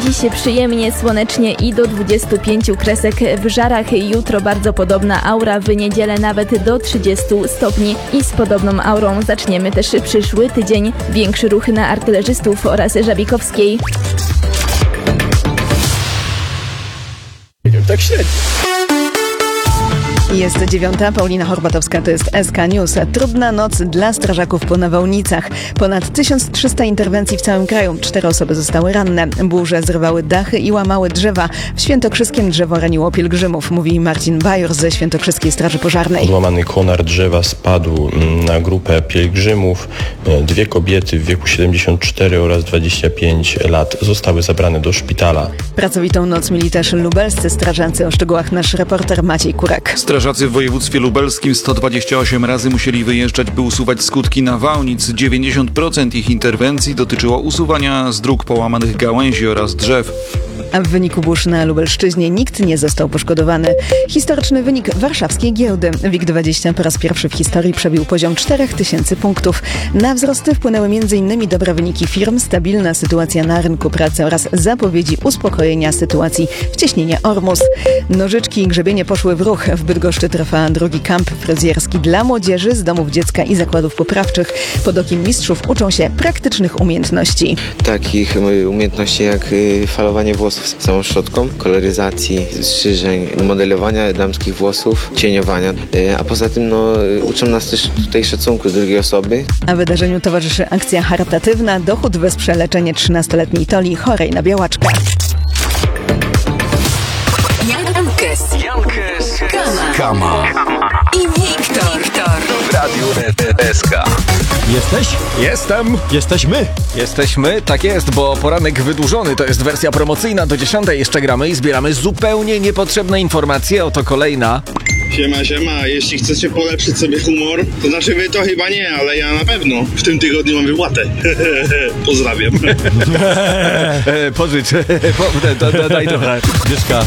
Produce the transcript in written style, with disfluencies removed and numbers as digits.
Dziś przyjemnie, słonecznie i do 25 kresek w żarach. Jutro bardzo podobna aura, w niedzielę nawet do 30 stopni i z podobną aurą zaczniemy też przyszły tydzień. Większy ruch na Artylerzystów oraz Żabikowskiej. Tak średnio. Jest 9:00, Paulina Horbatowska, to jest SK News. Trudna noc dla strażaków po nawałnicach. Ponad 1300 interwencji w całym kraju. 4 osoby zostały ranne. Burze zrywały dachy i łamały drzewa. W Świętokrzyskiem drzewo raniło pielgrzymów, mówi Marcin Bajor ze Świętokrzyskiej Straży Pożarnej. Odłamany konar drzewa spadł na grupę pielgrzymów. 2 kobiety w wieku 74 oraz 25 lat zostały zabrane do szpitala. Pracowitą noc mieli też lubelscy strażacy. O szczegółach nasz reporter Maciej Kurek. Strażacy w województwie lubelskim 128 razy musieli wyjeżdżać, by usuwać skutki nawałnic. 90% ich interwencji dotyczyło usuwania z dróg połamanych gałęzi oraz drzew. A w wyniku burz na Lubelszczyźnie nikt nie został poszkodowany. Historyczny wynik warszawskiej giełdy. WIG20 po raz pierwszy w historii przebił poziom 4000 punktów. Na wzrosty wpłynęły m.in. dobre wyniki firm, stabilna sytuacja na rynku pracy oraz zapowiedzi uspokojenia sytuacji w cieśninie Ormus. Nożyczki i grzebienie poszły w ruch. W Bydgoszczy trwa drugi kamp fryzjerski dla młodzieży z domów dziecka i zakładów poprawczych. Pod okiem mistrzów uczą się praktycznych umiejętności. Takich umiejętności jak falowanie włosów z całą szczotką, koloryzacji, strzyżeń, modelowania damskich włosów, cieniowania. A poza tym uczą nas też tutaj szacunku drugiej osoby. A wydarzeniu towarzyszy akcja charytatywna. Dochód wesprze leczenie 13-letniej Toli chorej na białaczkę. Jankes, Kama i Wiktor w Radiu SK. Jesteś? Jestem. Jesteśmy, tak jest, bo poranek wydłużony to jest wersja promocyjna. Do 10:00 jeszcze gramy i zbieramy zupełnie niepotrzebne informacje. Oto kolejna. Siema. Jeśli chcecie polepszyć sobie humor, to znaczy wy to chyba nie, ale ja na pewno w tym tygodniu mam wypłatę. Pozdrawiam. Pożycz, daj trochę. Dyszka.